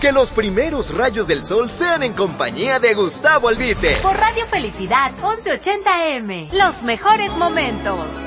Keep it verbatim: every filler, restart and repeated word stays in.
Que los primeros rayos del sol sean en compañía de Gustavo Albite. Por Radio Felicidad once ochenta eme. Los mejores momentos.